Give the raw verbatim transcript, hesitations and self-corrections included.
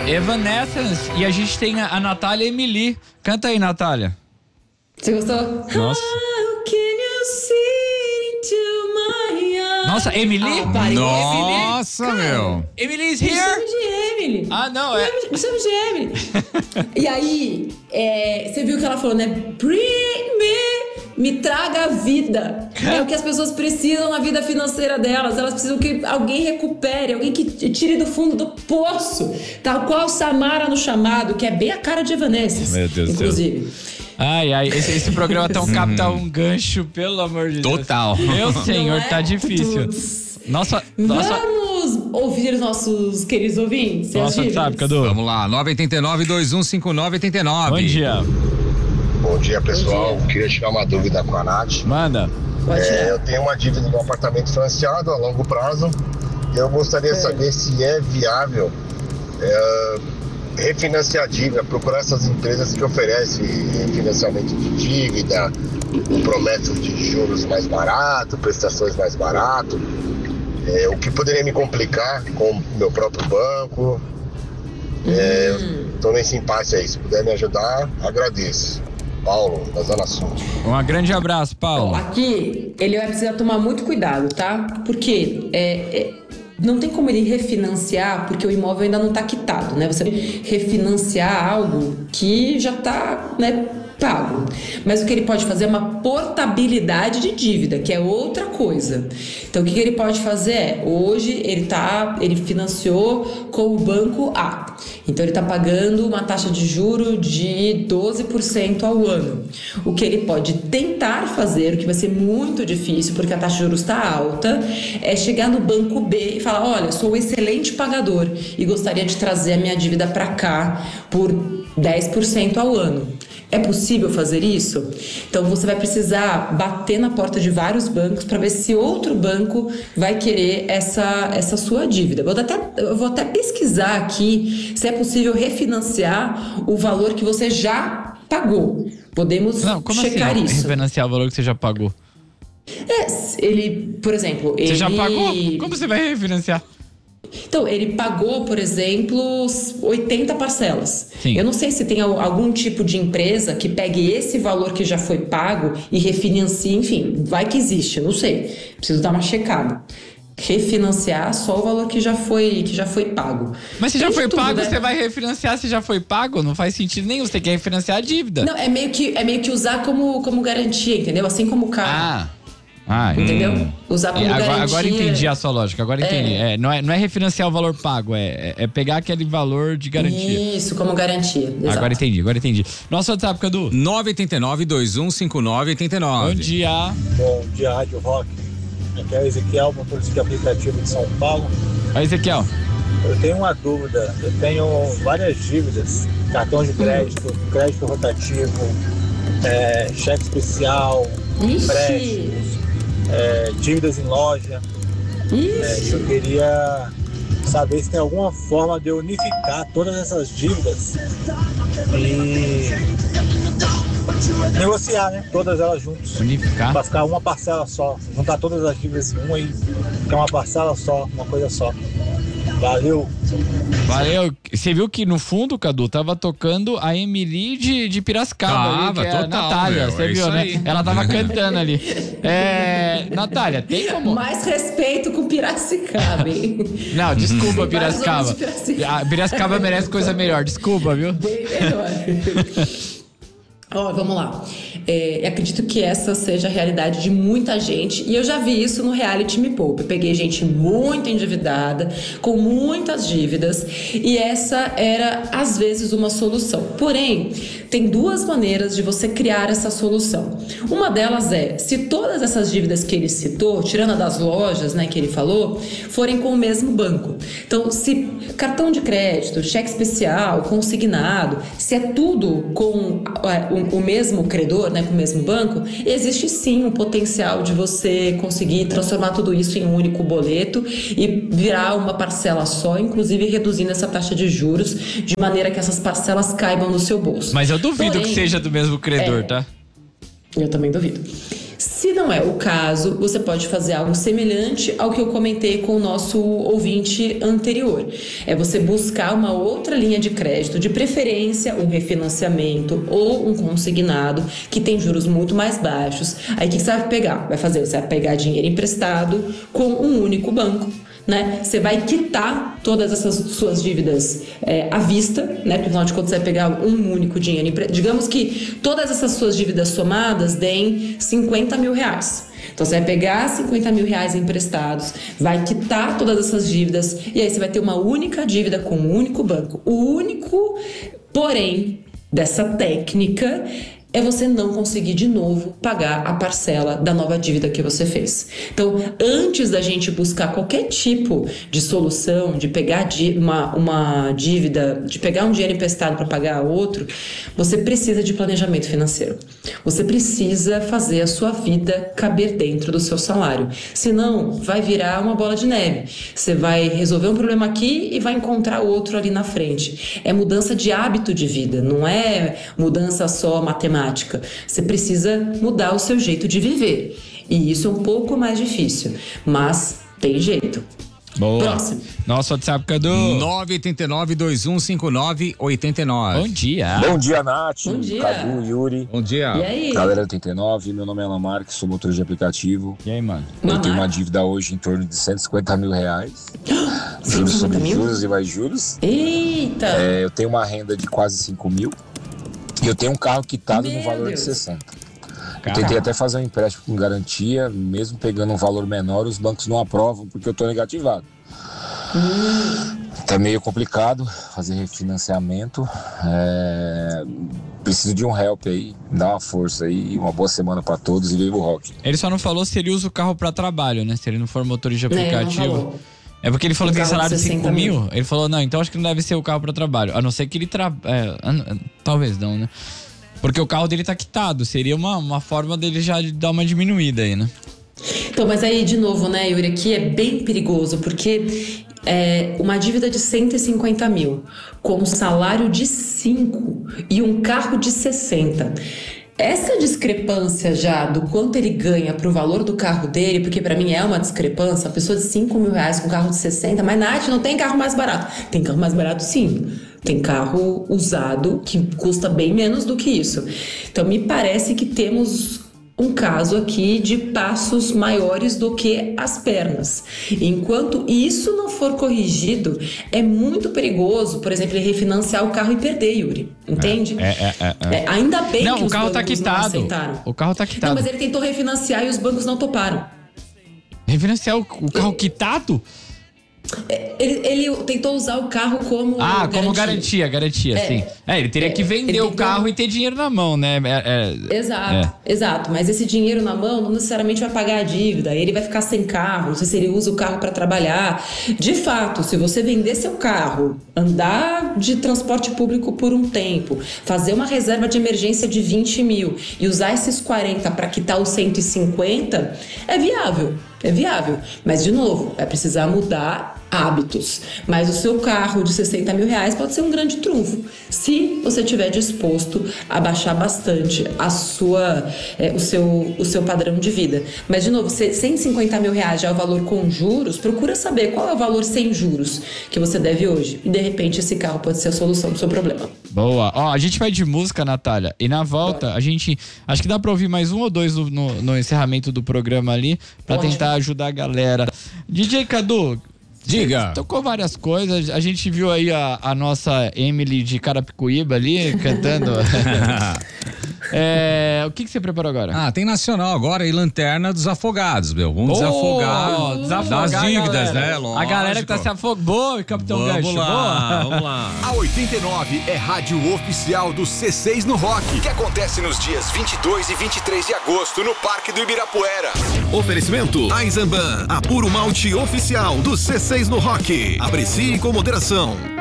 Evanescence. E a gente tem a, a Natália Emily. Canta aí, Natália. Você gostou? Nossa. Nossa, Emily? Ah, Nossa, Emily? meu. Emily's Me here? chama de Emily. Ah, não, é. Me chama de Emily. E aí, é, você viu que ela falou, né? Bring me, me traga a vida. É o que as pessoas precisam na vida financeira delas. Elas precisam que alguém recupere, alguém que tire do fundo do poço. Tal qual Samara no Chamado, que é bem a cara de Evanescence. Meu Deus do céu. Inclusive. Ai, ai, esse, esse programa tá um captar um gancho, pelo amor de Deus. Total. Meu senhor, Não é? tá difícil. Putz. Nossa, nossa. Vamos ouvir os nossos queridos ouvintes? Nossa, sabe, Cadu? Vamos lá, nove oito nove, dois um cinco nove oito nove. Bom dia. Bom dia, pessoal. Bom dia. Queria tirar uma dúvida com a Nath. Manda. Pode É, tirar. eu tenho uma dívida de um apartamento financiado a longo prazo. Eu gostaria de saber se é viável é, refinanciar a dívida, procurar essas empresas que oferecem financiamento de dívida, com promessas de juros mais barato, prestações mais barato. É, o que poderia me complicar com o meu próprio banco. É, Hum. Estou nesse impasse aí. Se puder me ajudar, agradeço. Paulo, da Zona Sul. Um grande abraço, Paulo. Bom, aqui ele vai precisar tomar muito cuidado, tá? Porque é, é, não tem como ele refinanciar, porque o imóvel ainda não está quitado, né? Você refinanciar algo que já está, né, pago. Mas o que ele pode fazer é uma portabilidade de dívida, que é outra coisa. Então o que ele pode fazer é, hoje ele tá, ele financiou com o banco A. Então ele está pagando uma taxa de juro de doze por cento ao ano. O que ele pode tentar fazer, o que vai ser muito difícil, porque a taxa de juros está alta, é chegar no banco B e falar, olha, sou um excelente pagador e gostaria de trazer a minha dívida para cá por dez por cento ao ano. É possível fazer isso? Então você vai precisar bater na porta de vários bancos para ver se outro banco vai querer essa, essa sua dívida. Vou até, eu vou até pesquisar aqui se é possível refinanciar o valor que você já pagou. Podemos Não, como checar assim? isso. Refinanciar o valor que você já pagou. É, ele, por exemplo, Você ele... já pagou? Como você vai refinanciar? Então, ele pagou, por exemplo, oitenta parcelas. Sim. Eu não sei se tem algum tipo de empresa que pegue esse valor que já foi pago e refinancie, enfim, vai que existe, eu não sei. Preciso dar uma checada. Refinanciar só o valor que já foi, que já foi pago. Mas se já Tem foi tudo, pago, né? você vai refinanciar se já foi pago? Não faz sentido nenhum, você tem que refinanciar a dívida. Não, é meio que, é meio que usar como, como garantia, entendeu? Assim como o carro. Ah. Ah, Entendeu? hum. Usar como É, agora, garantia. agora entendi a sua lógica, agora É. entendi. É, não, é, não é refinanciar o valor pago, é, é, é pegar aquele valor de garantia. Isso, como garantia. Exato. Agora entendi, agora entendi. Nosso WhatsApp, Cadu. nove oito nove, dois um cinco nove oito nove. Bom dia. Bom dia, Rádio Rock. Aqui é o Ezequiel, motorista de aplicativo de São Paulo. Oi, Ezequiel. Eu tenho uma dúvida. Eu tenho várias dívidas: cartão de crédito, crédito rotativo, é, cheque especial, Ixi. empréstimos, é, dívidas em loja. É, Ixi. eu queria saber se tem alguma forma de eu unificar todas essas dívidas e negociar, né? Todas elas juntas. Unificar. Pra ficar uma parcela só. Juntar todas as dívidas em uma e ficar uma parcela só, uma coisa só. Valeu! Valeu. Você viu que no fundo, Cadu, tava tocando a Emily de, de Piracicaba. Tava, ali, que é a total, Natália, meu, você é viu, isso né? aí. Ela tava cantando ali. É, Natália, tem como... Mais respeito com Piracicaba, hein? Não, desculpa, Vários Piracicaba. homens de Piracicaba. A Piracicaba merece coisa melhor, desculpa, viu? Bem melhor. Ó, vamos lá. É, acredito que essa seja a realidade de muita gente e eu já vi isso no reality Me Poupe. Eu peguei gente muito endividada, com muitas dívidas e essa era às vezes uma solução. Porém, tem duas maneiras de você criar essa solução. Uma delas é, se todas essas dívidas que ele citou, tirando a das lojas, né, que ele falou, forem com o mesmo banco. Então, se cartão de crédito, cheque especial, consignado, se é tudo com é, o, o mesmo credor, né, com o mesmo banco, existe sim um potencial de você conseguir transformar tudo isso em um único boleto e virar uma parcela só, inclusive reduzindo essa taxa de juros de maneira que essas parcelas caibam no seu bolso. Mas eu duvido Porém, que seja do mesmo credor, é, tá? Eu também duvido. Se Se não é o caso, você pode fazer algo semelhante ao que eu comentei com o nosso ouvinte anterior. É você buscar uma outra linha de crédito, de preferência um refinanciamento ou um consignado que tem juros muito mais baixos. Aí o que você vai pegar? Vai fazer, você vai pegar dinheiro emprestado com um único banco. Né? Você vai quitar todas essas suas dívidas é, à vista, né? Porque afinal de contas você vai pegar um único dinheiro. Digamos que todas essas suas dívidas somadas deem cinquenta mil reais. Então você vai pegar cinquenta mil reais emprestados, vai quitar todas essas dívidas e aí você vai ter uma única dívida com um único banco. O único, porém, dessa técnica é você não conseguir de novo pagar a parcela da nova dívida que você fez. Então, antes da gente buscar qualquer tipo de solução, de pegar uma, uma dívida, de pegar um dinheiro emprestado para pagar outro, você precisa de planejamento financeiro. Você precisa fazer a sua vida caber dentro do seu salário. Senão, vai virar uma bola de neve. Você vai resolver um problema aqui e vai encontrar outro ali na frente. É mudança de hábito de vida, não é mudança só matemática. Você precisa mudar o seu jeito de viver. E isso é um pouco mais difícil, mas tem jeito. Boa. Próximo. Nosso WhatsApp, Cadu. nove oito nove, dois um cinco nove, oito nove. Bom dia. Bom dia, Nath. Bom dia. Cadu, Yuri. Bom dia. E aí? Galera do oitenta e nove, meu nome é Alan Marques, sou motorista de aplicativo. E aí, mano? Eu Mamar. tenho uma dívida hoje em torno de cento e cinquenta mil reais. Juros sobre mil? juros e mais juros. Eita! É, eu tenho uma renda de quase cinco mil. E eu tenho um carro quitado Meu no valor Deus. de sessenta. Eu Caramba. tentei até fazer um empréstimo com garantia, mesmo pegando um valor menor, os bancos não aprovam porque eu tô negativado. Hum. Tá meio complicado fazer refinanciamento. É... Preciso de um help aí, dá uma força aí, uma boa semana pra todos e viva o rock. Ele só não falou se ele usa o carro pra trabalho, né? Se ele não for motorista de É, não aplicativo. falou. É porque ele falou Um que tem carro de salário de cinco sessenta mil. mil. Ele falou, não, então acho que não deve ser o carro pra trabalho. A não ser que ele tra... É, an- talvez não, né? Porque o carro dele tá quitado. Seria uma, uma forma dele já dar uma diminuída aí, né? Então, mas aí, de novo, né, Yuri, aqui é bem perigoso, porque é, uma dívida de cento e cinquenta mil, com um salário de cinco e um carro de sessenta. Essa discrepância já do quanto ele ganha pro valor do carro dele, porque pra mim é uma discrepância, a pessoa de cinco mil reais com carro de sessenta, mas Nath, não tem carro mais barato. Tem carro mais barato sim, tem carro usado que custa bem menos do que isso. Então me parece que temos um caso aqui de passos maiores do que as pernas. Enquanto isso não for corrigido, é muito perigoso, por exemplo, ele refinanciar o carro e perder, Yuri. Entende? É, é, é. é. É, ainda bem Não, que o os carro tá bancos não quitado. aceitaram. O carro tá Não, quitado. mas ele tentou refinanciar e os bancos não toparam. Refinanciar o, o carro quitado? Ele, ele tentou usar o carro como Ah, como garantia, garantia, É. sim. É, ele teria É, que vender ele o tentou- carro e ter dinheiro na mão, né? É, é- Exato, exato. Mas esse dinheiro na mão não necessariamente vai pagar a dívida. Ele vai ficar sem carro. Não sei se ele usa o carro para trabalhar. De fato, se você vender seu carro, andar de transporte público por um tempo, fazer uma reserva de emergência de vinte mil e usar esses quarenta para quitar os cento e cinquenta, é viável. É viável. Mas, de novo, vai precisar mudar hábitos. Mas o seu carro de sessenta mil reais pode ser um grande trunfo, se você estiver disposto a baixar bastante a sua, é, o, seu, o seu padrão de vida. Mas, de novo, se cento e cinquenta mil reais já é o valor com juros, procura saber qual é o valor sem juros que você deve hoje. E, de repente, esse carro pode ser a solução do seu problema. Boa. Ó, a gente vai de música, Natália. E na volta, a gente... Acho que dá pra ouvir mais um ou dois no, no, no encerramento do programa ali, pra Ótimo. tentar ajudar a galera. D J Cadu... Diga. Tocou várias coisas. A gente viu aí a, a nossa Emily de Carapicuíba ali, cantando. É, o que, que você preparou agora? Ah, tem nacional agora e Lanterna dos Afogados, meu. Vamos desafogar, Oh, desafogar das a dívidas, galera. né? Lógico. A galera que tá se afogando. Boa, Capitão Vamos Gancho. lá, Boa. vamos lá. A oitenta e nove é rádio oficial do C seis no Rock, que acontece nos dias vinte e dois e vinte e três de agosto no Parque do Ibirapuera. Oferecimento Eisenbahn, a puro malte oficial do C seis no Rock. Aprecie com moderação.